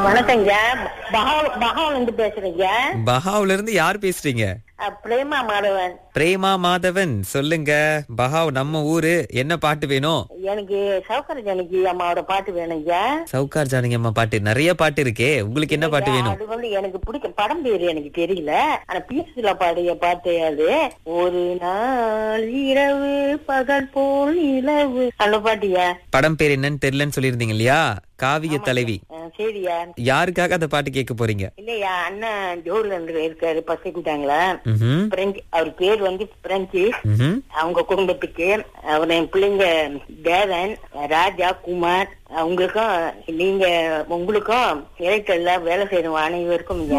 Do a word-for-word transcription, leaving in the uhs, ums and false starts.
வணக்கங்க. பகாவல இருந்து பேசுறீங்க. பஹாவுல இருந்து யார் பேசுறீங்க? அஹ், பிரேமா மாதவன். பிரேமா மாதவன், சொல்லுங்க. பஹாவ் நம்ம ஊரு, என்ன பாட்டு வேணும்? எனக்கு சௌகர ஜானகி அம்மாவோட பாட்டு வேணுங்க. சவுகார் ஜானகி அம்மா பாட்டு, நிறைய பாட்டு இருக்கே, உங்களுக்கு என்ன பாட்டு வேணும்? அது வந்து எனக்கு பிடிக்க படம் பேரு எனக்கு தெரியல. ஆனா பீஸ்ல பாடிய பாட்டு அது. ஒரு நாள் இரவு பகல் போல் நிலவு அந்த பாட்டியா. படம் பேர் என்னன்னு தெரியலன்னு சொல்லியிருந்தீங்க இல்லையா? காவிய தலைவி. அஹ், சரியா. யாருக்காக அந்த பாட்டு கேட்க போறீங்க? இல்லையா, அண்ணன் ஜோர்ல இருக்காரு பசிக்கிட்டாங்களா. ம்ஹும். பிரெஞ்சு, அவர் பேர் வந்து பிரெஞ்சு. ம்ஹும். அவங்க குடும்பத்துக்கு, அவர் என் பிள்ளைங்க தேவன், ராஜா, குமார், அவங்களுக்கும் நீங்க உங்களுக்கும் இறைக்கல்ல வேலை செய்யற அனைவருக்கும்